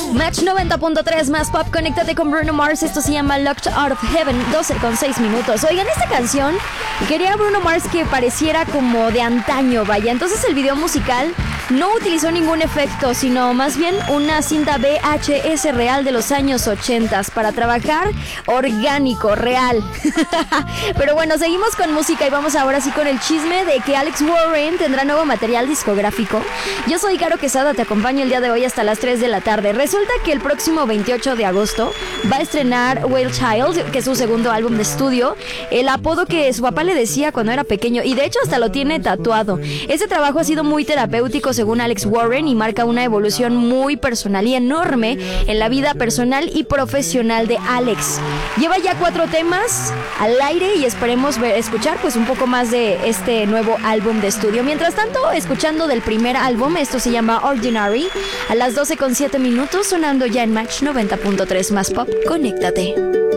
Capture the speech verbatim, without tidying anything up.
Match noventa punto tres más pop, conéctate con Bruno Mars. Esto se llama Locked Out of Heaven, doce con seis minutos. Oigan, esta canción quería Bruno Mars que pareciera como de antaño, vaya. Entonces el video musical no utilizó ningún efecto, sino más bien una cinta V H S real de los años ochenta para trabajar orgánico, real. Pero bueno, seguimos con música y vamos ahora sí con el chisme de que Alex Warren tendrá nuevo material discográfico. Yo soy Caro Quesada, te acompaño el día de hoy hasta las tres de la tarde. Resulta que el próximo veintiocho de agosto va a estrenar Whale Child, que es su segundo álbum de estudio, el apodo que su papá le decía cuando era pequeño, y de hecho hasta lo tiene tatuado. Este trabajo ha sido muy terapéutico según Alex Warren y marca una evolución muy personal y enorme en la vida personal y profesional de Alex. Lleva ya cuatro temas al aire y esperemos ver, escuchar pues un poco más de este nuevo álbum de estudio. Mientras tanto, escuchando del primer álbum, esto se llama Ordinary, a las doce con siete minutos, sonando ya en Match noventa punto tres más pop. Conéctate.